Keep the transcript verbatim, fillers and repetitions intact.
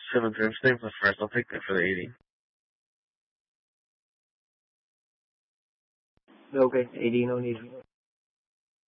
seventy. I'm staying for first. I'll take that for the eighty. Okay, eighty, no need.